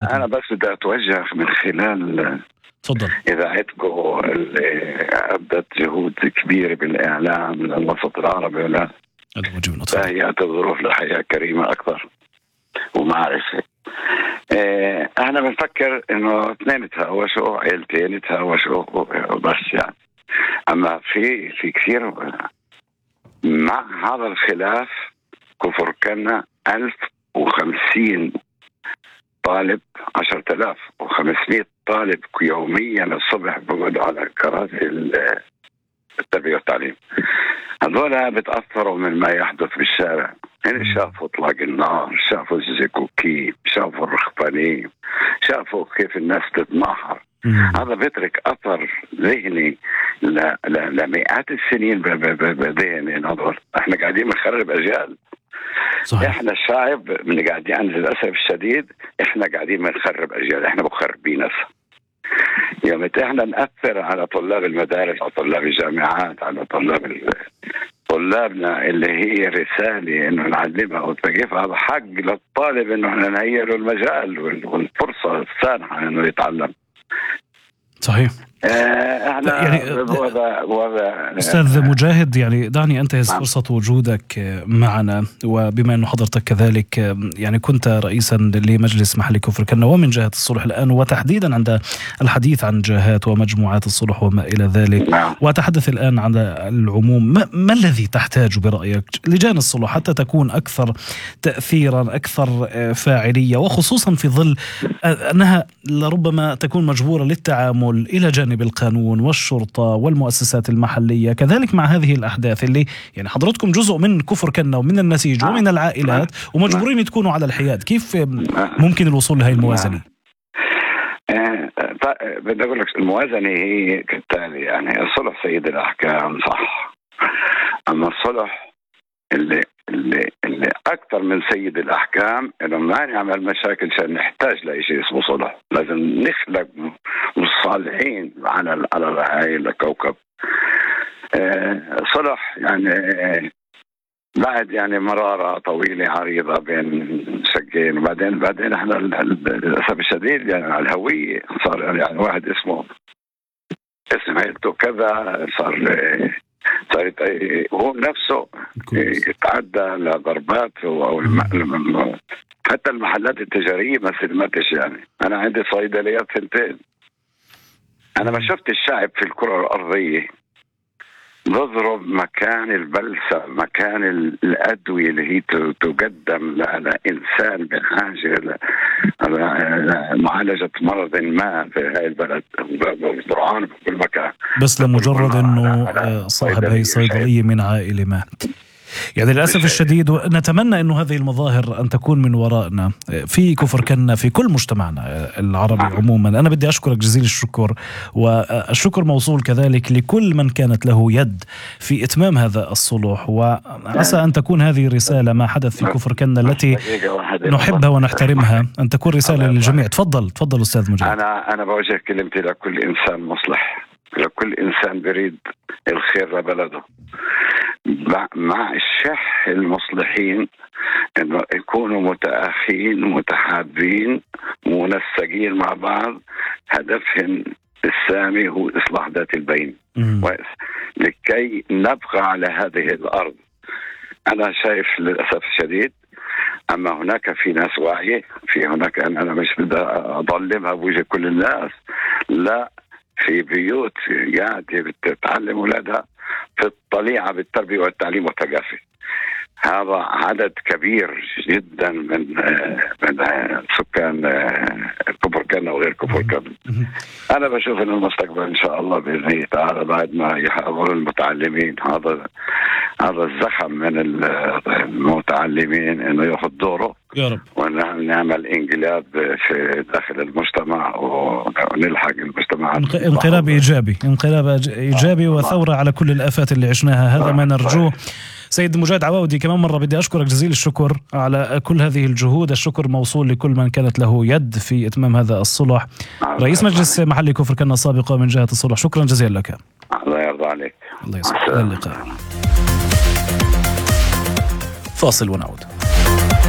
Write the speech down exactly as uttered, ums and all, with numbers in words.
أنا أنا بس بدي أتوجه من خلال تفضل. إذاعتكم اللي أبدت جهود كبيرة بالإعلام للوسط العربي، ولا تهيئة الظروف لحياة كريمة أكثر ومعرفة. إيه أنا بنفكر إنه اثنين تهاوشوا، عيلتين تهاوشوا بس يعني. أما في في كثير مع هذا الخلاف. كفر كنا ألف وخمسين طالب، عشرة آلاف وخمسمائة طالب يوميا الصبح بقعدوا على كراسي التربية والتعليم. هذولا بتأثروا من ما يحدث بالشارع. يعني شافوا إطلاق النار، شافوا الزكوكي، شافوا الرخبانين، شافوا كيف الناس تتماحر. هذا بيترك أثر ذهني لمئات السنين بذهني نظر. احنا قاعدين نخرب أجيال. صحيح. احنا الشعب من قاعدين للأسف الشديد احنا قاعدين بنخرب أجيال، احنا مخربين نفسنا. يعني احنا نأثر على طلاب المدارس، على طلاب الجامعات، على طلاب طلابنا اللي هي رسالة انه نعلمها وتثقيفها. هذا حق للطالب انه احنا نهيئ له المجال والفرصة السانحة انه يتعلم. صحيح. آه يعني وهذا وهذا أستاذ مجاهد، يعني دعني أنتهز فرصة وجودك معنا، وبما أنه حضرتك كذلك يعني كنت رئيسا لمجلس محلي كفر كنا ومن جهة الصلح الآن، وتحديدا عند الحديث عن جهات ومجموعات الصلح وما إلى ذلك، وأتحدث الآن عن العموم. ما, ما الذي تحتاج برأيك لجان الصلح حتى تكون أكثر تأثيرا، أكثر فاعلية، وخصوصا في ظل أنها لربما تكون مجبورة للتعامل إلى جانب بالقانون والشرطة والمؤسسات المحلية، كذلك مع هذه الأحداث اللي يعني حضرتكم جزء من كفر كنا ومن النسيج ومن العائلات ومجبورين تكونوا على الحياد. كيف ممكن الوصول لهذه الموازنة؟ بدي أقول لك الموازنة هي كالتالي. يعني الصلح سيد الأحكام صح، أما الصلح اللي اللي اللي أكثر من سيد الأحكام إنه ما نعمل مشاكل عشان نحتاج لشيء اسمه صلح. لازم نخلق مصالحين على على هاي الكوكب. أه صلح يعني بعد يعني مرارة طويلة عريضة بين شقين، وبعدين بعدين احنا للأسف الشديد يعني على الهوية صار يعني واحد اسمه اسم عيلته كذا، صار صارت هو نفسه يتعدى لضربات أو الم... حتى المحلات التجارية ما سلمتش. يعني أنا عندي صيدليات ثنتين. أنا ما شفت الشعب في الكرة الأرضية نضرب مكان البلسة، مكان الأدوية اللي هي تقدم لإنسان بحاجة لمعالجة مرض ما في هاي البلد بالقرآن في كل مكان، بس لمجرد أنه صاحب هاي الصيدلية من عائلة ما. يعني للأسف الشديد نتمنى أنه هذه المظاهر أن تكون من ورائنا في كفر كنا في كل مجتمعنا العربي عموما. أنا بدي أشكرك جزيل الشكر، والشكر موصول كذلك لكل من كانت له يد في إتمام هذا الصلح، وعسى أن تكون هذه رسالة ما حدث في كفر كنا التي نحبها ونحترمها أن تكون رسالة للجميع. تفضل تفضل أستاذ مجاهد. أنا أنا بوجه كلمتي لكل إنسان مصلح، لكل إنسان بريد الخير لبلده، مع الشح المصلحين انه يكونوا متآخين متحابين منسقين مع بعض. هدفهم السامي هو إصلاح ذات البين لكي نبقى على هذه الأرض. أنا شايف للأسف الشديد، أما هناك في ناس واعية، في هناك أنا مش بدي أظلمها بوجه كل الناس، لا، في بيوت قاعدة بتتعلم أولادها في الطليعة بالتربية والتعليم والثقافة. هذا عدد كبير جدا من من سكان كفر كنا وغير كفر كنا. أنا بشوف أن المستقبل إن شاء الله بإذن الله تعالى بعد ما يحاولوا المتعلمين هذا هذا الزخم من المتعلمين إنه يأخذ دوره يا رب، ونعمل انقلاب في داخل المجتمع ونلحق المجتمع. انقلاب إيجابي، انقلاب إيجابي وثورة على كل الآفات اللي عشناها. هذا ما نرجوه. سيد مجاهد عواودي، كمان مرة بدي أشكرك جزيل الشكر على كل هذه الجهود. الشكر موصول لكل من كانت له يد في إتمام هذا الصلح. رئيس مجلس محلي كفر كنا سابقا من جهة الصلح، شكرا جزيلا لك. الله يرضى عليك. الله يسعدك. اللقاء. فاصل ونعود.